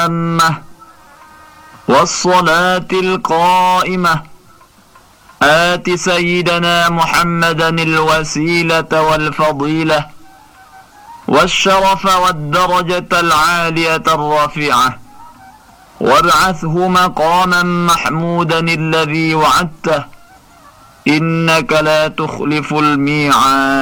التامة والصلاة القائمة آت سيدنا محمدا الوسيلة والفضيلة والشرف والدرجة العالية الرفيعة وابعثه مقاما محمودا الذي وعدته إنك لا تخلف الميعاد.